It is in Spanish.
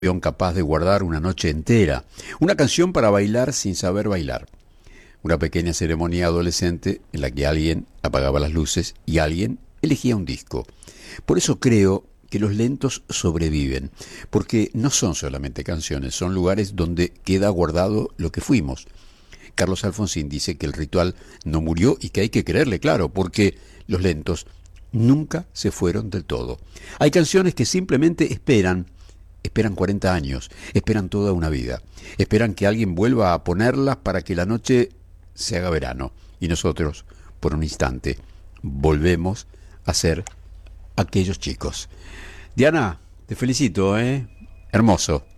capaz de guardar una noche entera, una canción para bailar sin saber bailar, una pequeña ceremonia adolescente en la que alguien apagaba las luces y alguien elegía un disco. Por eso creo que los lentos sobreviven, porque no son solamente canciones, son lugares donde queda guardado lo que fuimos. Carlos Alfonsín dice que el ritual no murió y que hay que creerle, claro, porque los lentos nunca se fueron del todo. Hay canciones que simplemente esperan 40 años, esperan toda una vida, esperan que alguien vuelva a ponerlas para que la noche se haga verano y nosotros, por un instante, volvemos a ser aquellos chicos. Diana, te felicito, ¿eh? Hermoso.